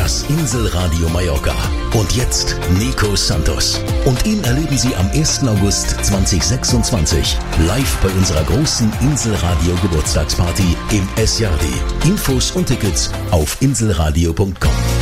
das Inselradio Mallorca. Und jetzt Nico Santos. Und ihn erleben Sie am 1. August 2026 live bei unserer großen Inselradio Geburtstagsparty im Esjardi. Infos und Tickets auf inselradio.com.